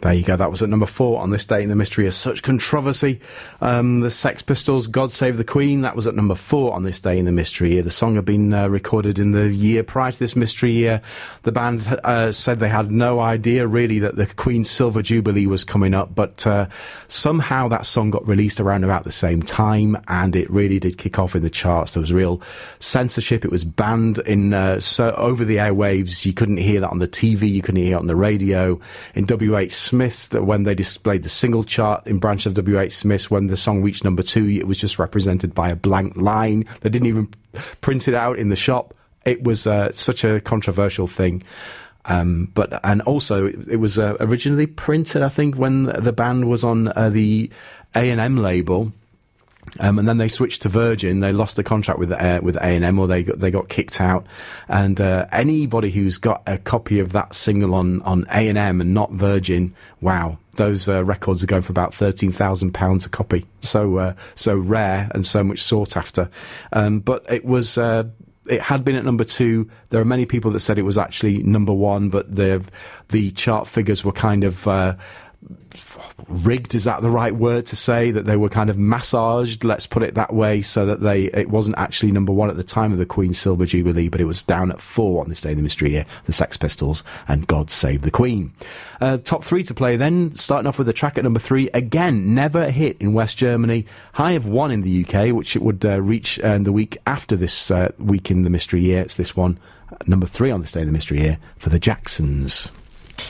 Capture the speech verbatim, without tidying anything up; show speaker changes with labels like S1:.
S1: There you go. That was at number four on this day in the mystery of such controversy. Um, the Sex Pistols, God Save the Queen, that was at number four on this day in the mystery year. The song had been uh, recorded in the year prior to this mystery year. The band uh, said they had no idea really that the Queen's Silver Jubilee was coming up, but uh, somehow that song got released around about the same time, and it really did kick off in the charts. There was real censorship. It was banned in uh, so over the airwaves. You couldn't hear that on the T V. You couldn't hear it on the radio. In W H Smith's, that when they displayed the single chart in branch of W H Smith's, when the song reached number two, it was just represented by a blank line. They didn't even print it out in the shop. It was uh, such a controversial thing. Um, but and also it, it was uh, originally printed, I think, when the band was on uh, the A and M label. Um, and then they switched to Virgin. They lost the contract with uh, with A and M, or they got, they got kicked out. And uh, anybody who's got a copy of that single on on A and M and not Virgin, wow, those uh, records are going for about thirteen thousand pounds a copy. So uh, so rare and so much sought after. Um, but it was. Uh, It had been at number two. There are many people that said it was actually number one, but the the chart figures were kind of uh, rigged. Is that the right word to say? That they were kind of massaged, let's put it that way, so that they it wasn't actually number one at the time of the Queen's Silver Jubilee, but it was down at four on this day in the mystery year. The Sex Pistols and God Save the Queen. Uh, top three to play then, starting off with the track at number three. Again, never a hit in West Germany. High of one in the U K, which it would uh, reach uh, the week after this uh, week in the mystery year. It's this one, number three on this day in the mystery year, for the Jacksons.